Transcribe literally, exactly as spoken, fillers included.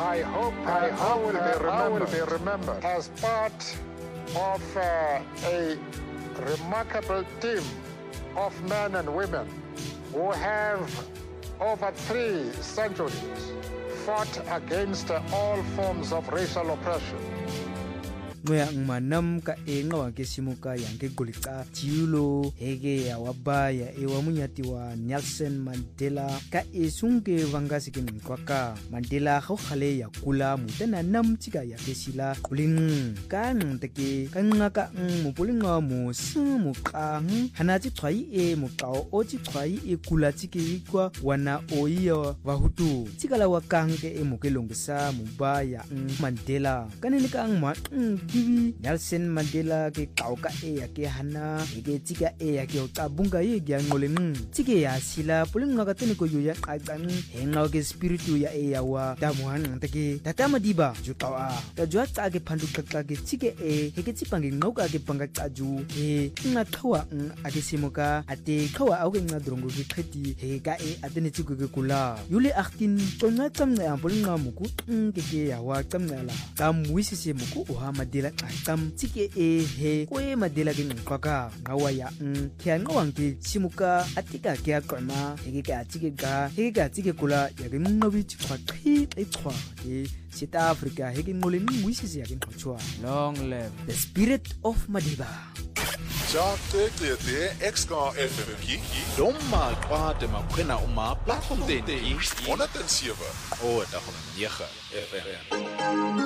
I hope I, I, will, be I will be remembered as part of uh, a remarkable team of men and women who have over three centuries fought against all forms of racial oppression. Ngoya ngmanam ka enga wa ke simuka yang ke golika jiulo hege ya wabaya e wa munyati wa Nelson Mandela ka esunge wangasi ke nkwaka Mandela go khale ya kula mutana nam tsika ya ke sila kulin ka nteke ka ngaka mo pulinga mo sumu ka hana tsi tshwai e mo kao o tsi tshwai e kula tsike kwa wana oiya wa hutu tsikala wa kange e mo ke longisa mubaya Mandela kanene ka ngma Kiwi Nelson Mandela ke kauka e ya ke hana ke tsika e ya ke tabunga ye ya ngoleng tsike ya sila pulinga ka tene ko ya qaqang henga ke spiritu ya e ya wa tamuhan take tatama diba jukawa ta jwa tsa ke phandu qaqqa ke tsike e ke tsipange ngoka ke panga qaju e nga thawa a ke simoka ate khawa a ke nga drongo ke kheti he ka e atene tsiko ke kula yule achtin tsonga tsamna ya pulinga muku ke ke ya wa tsamnala ka muisise muku o ha Mandela kam tsike e he ko e Mandela ke nqaka ngawa ya n ke ngawang ke simuka atika ke aqama ke ke atike ga ke ke atike kula ya ke nqobi tshwa qhi e tshwa ke South Africa he ke ngole ngwisisi ya ke nqotshwa long live the spirit of Madiba. Jate te X-K F M ki doma kwa te makwena uma platform te one oh seven o ta nine F M.